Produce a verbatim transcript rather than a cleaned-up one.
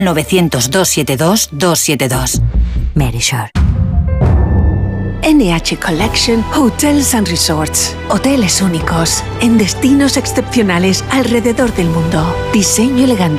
novecientos, doscientos setenta y dos, doscientos setenta y dos. Merisure. N H Collection Hotels and Resorts. Hoteles únicos, en destinos excepcionales alrededor del mundo. Diseño elegante.